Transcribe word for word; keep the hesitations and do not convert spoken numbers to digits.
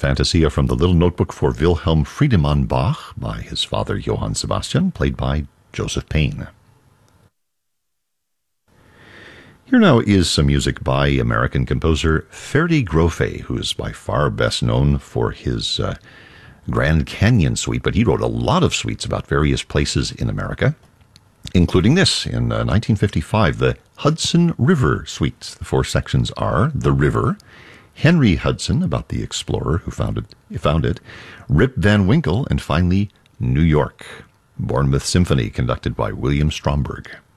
Fantasia from the Little Notebook for Wilhelm Friedemann Bach by his father Johann Sebastian, played by Joseph Payne. Here now is some music by American composer Ferdi Grofé, who is by far best known for his uh, Grand Canyon Suite, but he wrote a lot of suites about various places in America, including this in uh, nineteen fifty-five, the Hudson River Suites. The four sections are The River, Henry Hudson, about the explorer who founded, found it, Rip Van Winkle, and finally New York. Bournemouth Symphony, conducted by William Stromberg.